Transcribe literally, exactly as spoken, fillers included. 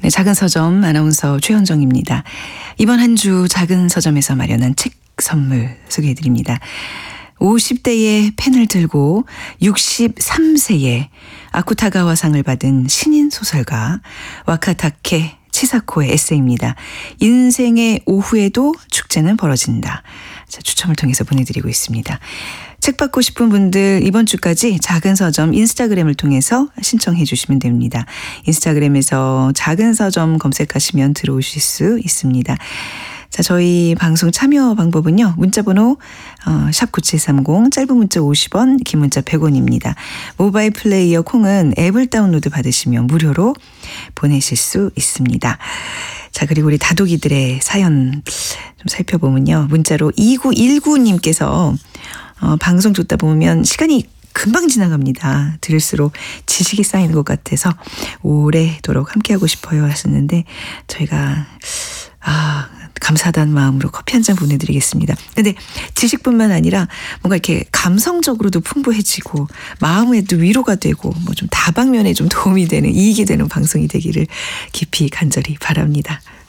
네, 작은 서점 아나운서 최현정입니다. 이번 한 주 작은 서점에서 마련한 책 선물 소개해드립니다. 오십 대의 펜을 들고 육십삼 세에 아쿠타가와상을 받은 신인 소설가 와카타케 치사코의 에세이입니다. 인생의 오후에도 축제는 벌어진다. 자, 추첨을 통해서 보내드리고 있습니다. 책 받고 싶은 분들 이번 주까지 작은 서점 인스타그램을 통해서 신청해 주시면 됩니다. 인스타그램에서 작은 서점 검색하시면 들어오실 수 있습니다. 자, 저희 방송 참여 방법은요. 문자번호 어, 샵 구칠삼공, 짧은 문자 오십 원, 긴 문자 백 원입니다. 모바일 플레이어 콩은 앱을 다운로드 받으시면 무료로 보내실 수 있습니다. 자, 그리고 우리 다독이들의 사연 좀 살펴보면요. 문자로 이구일구님께서 어, 방송 듣다 보면 시간이 금방 지나갑니다. 들을수록 지식이 쌓이는 것 같아서 오래도록 함께하고 싶어요 하셨는데 저희가 아 감사하다는 마음으로 커피 한 잔 보내드리겠습니다. 근데 지식뿐만 아니라 뭔가 이렇게 감성적으로도 풍부해지고 마음에도 위로가 되고 뭐 좀 다방면에 좀 도움이 되는 이익이 되는 방송이 되기를 깊이 간절히 바랍니다.